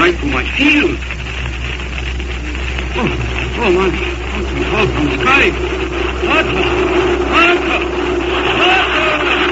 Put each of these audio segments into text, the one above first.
right through my field. Oh, my. Something falls from the sky. Martha! Martha! Martha!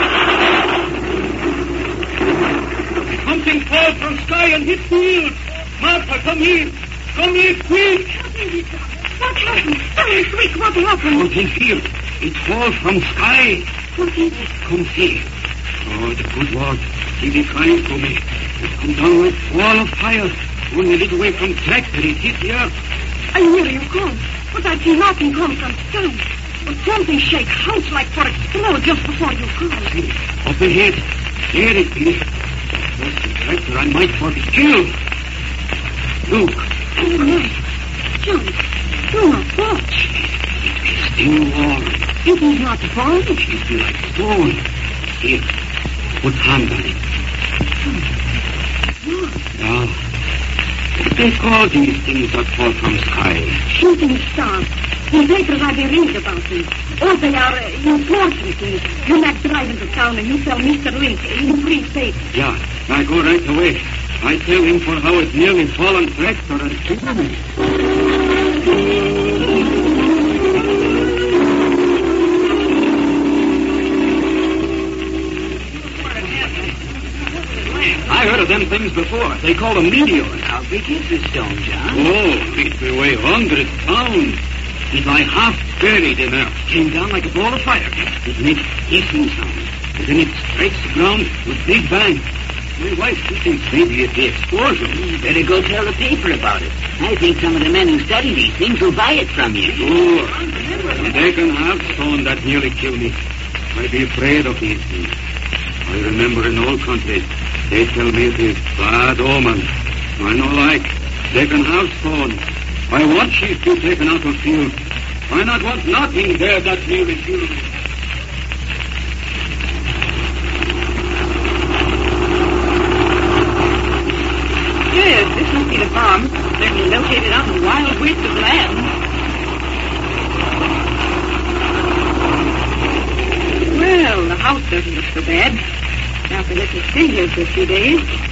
Something falls from the sky and hits field. Martha, come here. Come here, quick. What happened? Hurry, quick, what happened? Something field. It falls from sky. What is it? Come see. Oh, the good Lord. He be kind to me. It come down like a wall of fire. Only a little way from track that it hit the earth. I hear you come. But I see nothing come from sky. But something shake house like for explode just before you come. See, up ahead. There it is. That's the tractor I might for the kill. Look. Oh, my. John, do not watch. It is still warm. It is not falling. It is like stone. Here, put hand on it. Now, what they call these things that fall from sky? Shooting stars. The papers I read about them. Or they are important things. You might drive into town and you tell Mr. Link in free state. Yeah, I go right away. I tell him for how it nearly fallen tractor and killed me. I heard of them things before. They call them meteors. How big is this stone, John? Oh, it will weigh 100 pounds. It's like half buried in earth. Came down like a ball of fire. It makes hissing sound. And then it strikes the ground with big bang. My wife, she thinks maybe it's the explosion. You better go tell the paper about it. I think some of the men who study these things will buy it from you. Sure. They can have stone that nearly killed me. I'd be afraid of these things. I remember in old countries, they tell me it is bad omen. I know like. They can have stone. Why, what she's been taken out of field? Why not want nothing there that nearly killed me? Yes, this must be the farm. Certainly located out in the wild waste of land. Well, the house doesn't look so bad. Now, for let me stay here for a few days.